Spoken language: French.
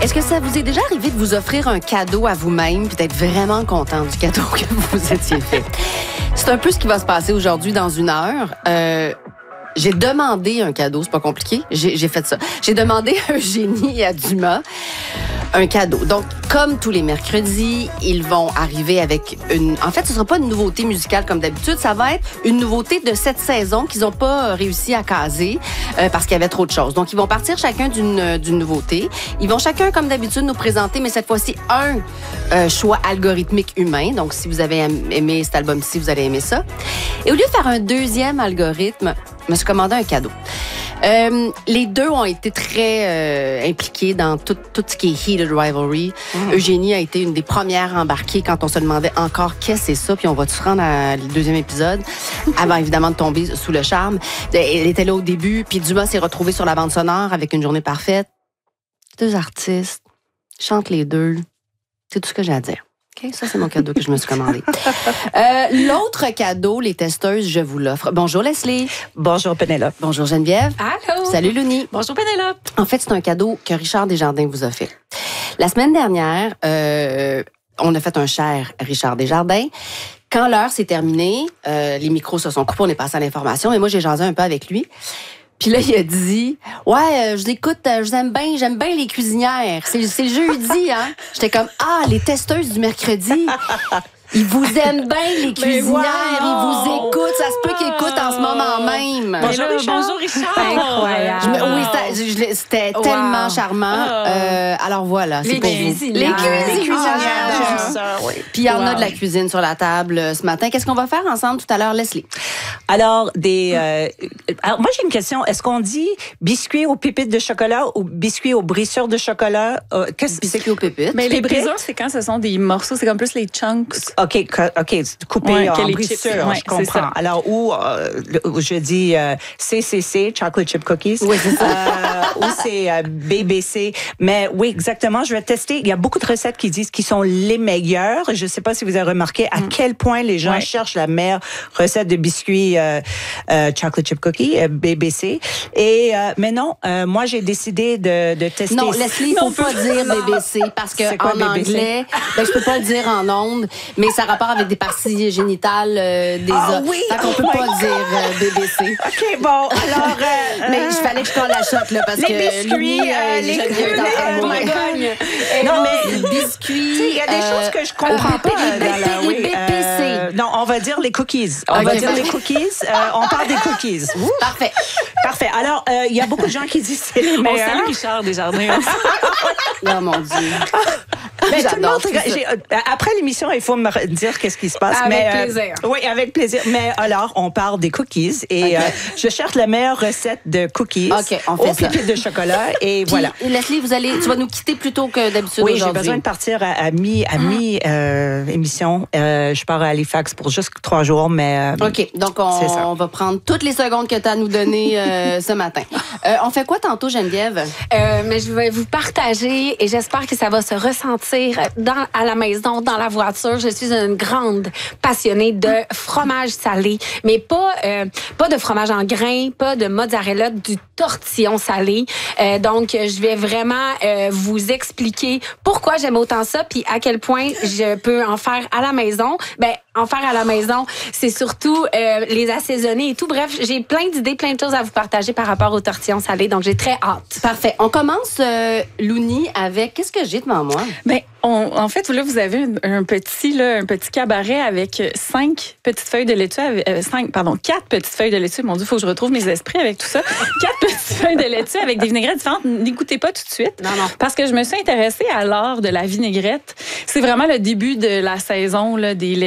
Est-ce que ça vous est déjà arrivé de vous offrir un cadeau à vous-même puis d'être vraiment content du cadeau que vous vous étiez fait? C'est un peu ce qui va se passer aujourd'hui dans une heure. J'ai demandé un cadeau, c'est pas compliqué. J'ai fait ça. J'ai demandé à Eugénie et à Dumas un cadeau. Donc, comme tous les mercredis, ils vont arriver avec une... En fait, ce sera pas une nouveauté musicale comme d'habitude. Ça va être une nouveauté de cette saison qu'ils ont pas réussi à caser parce qu'il y avait trop de choses. Donc, ils vont partir chacun d'une nouveauté. Ils vont chacun, comme d'habitude, nous présenter, mais cette fois-ci, un choix algorithmique humain. Donc, si vous avez aimé cet album-ci, vous allez aimer ça. Et au lieu de faire un deuxième algorithme, je me suis commandé un cadeau. Les deux ont été très impliqués dans tout ce qui est Heated Rivalry. Eugénie a été une des premières embarquées quand on se demandait encore qu'est-ce que c'est ça, puis on va se rendre à le deuxième épisode, avant évidemment de tomber sous le charme. Elle était là au début, puis Dumas s'est retrouvé sur la bande sonore avec Une journée parfaite. Deux artistes, chantent les deux. C'est tout ce que j'ai à dire. OK, ça, c'est mon cadeau que je me suis commandé. L'autre cadeau, les testeuses, je vous l'offre. Bonjour, Leslie. Bonjour, Pénélope. Bonjour, Geneviève. Allô. Salut, Louni. Bonjour, Pénélope. En fait, c'est un cadeau que Richard Desjardins vous a fait. La semaine dernière, on a fait un cher Richard Desjardins. Quand l'heure s'est terminée, les micros se sont coupés, on est passé à l'information, mais moi, j'ai jasé un peu avec lui. Puis là, il a dit, ouais, je l'écoute, j'aime bien les cuisinières. C'est jeudi, hein. J'étais comme, les testeuses du mercredi. Ils vous aiment bien, les cuisinières. Ils vous écoutent. Ça se peut qu'ils écoutent en ce moment même. Bonjour, Richard. Bonjour, Richard. Incroyable. Oui, c'était tellement charmant. Alors voilà, c'est pour vous. Les cuisinières. Puis il y en a de la cuisine sur la table ce matin. Qu'est-ce qu'on va faire ensemble tout à l'heure, Leslie? Alors, moi, j'ai une question. Est-ce qu'on dit biscuit aux pépites de chocolat ou biscuit aux brisures de chocolat? Biscuit aux pépites. Mais les brisures, c'est quand ce sont des morceaux, c'est comme plus les chunks. OK, coupé en brisures, ouais, je comprends. Alors, où je dis CCC, Chocolate Chip Cookies. Oui, c'est ça. Ou c'est BBC. Mais oui, exactement. Je vais tester. Il y a beaucoup de recettes qui disent qu'ils sont les meilleurs. Je ne sais pas si vous avez remarqué à quel point les gens cherchent la meilleure recette de biscuits Chocolate Chip Cookie, BBC. Mais non, moi, j'ai décidé de tester. Non, Leslie, il ne faut pas dire BBC parce qu'en anglais, je peux pas le dire en ondes, mais ça a rapport avec des parties génitales des hommes. Oui! Fait qu'on peut pas dire BBC. OK, bon, alors... mais il fallait que je colle la shot, là, parce les que biscuits, les non, mais biscuits... il y a des choses que je comprends pas. Les BPC. Non, on va dire les cookies. On va dire les cookies. On parle des cookies. Parfait. Parfait. Alors, il y a beaucoup de gens qui disent que c'est les meilleurs. On salue Richard Desjardins. Oh, mon Dieu. Mais tout le monde, après l'émission, il faut me dire qu'est-ce qui se passe. Avec plaisir. Oui, avec plaisir. Mais alors, on parle des cookies et je cherche la meilleure recette de cookies aux pépites de chocolat et puis, voilà. Leslie, tu vas nous quitter plus tôt que d'habitude aujourd'hui. Oui, j'ai besoin de partir à mi-émission. Je pars à Halifax pour juste 3 jours, mais... OK, donc on va prendre toutes les secondes que tu as à nous donner ce matin. On fait quoi tantôt, Geneviève? Mais je vais vous partager et j'espère que ça va se ressentir à la maison, dans la voiture. Je suis une grande passionnée de fromage salé, mais pas de fromage en grains, pas de mozzarella, du tortillon salé. Donc, je vais vraiment vous expliquer pourquoi j'aime autant ça, puis à quel point je peux en faire à la maison. En faire à la maison, c'est surtout les assaisonner et tout. Bref, j'ai plein d'idées, plein de choses à vous partager par rapport au tortillon salé, donc j'ai très hâte. Parfait. On commence, Louni, avec... Qu'est-ce que j'ai devant moi? En fait, là, vous avez un petit cabaret avec 4 petites feuilles de laitue. Mon Dieu, il faut que je retrouve mes esprits avec tout ça. 4 petites feuilles de laitue avec des vinaigrettes différentes. N'écoutez pas tout de suite. Non. Parce que je me suis intéressée à l'art de la vinaigrette. C'est vraiment le début de la saison là, des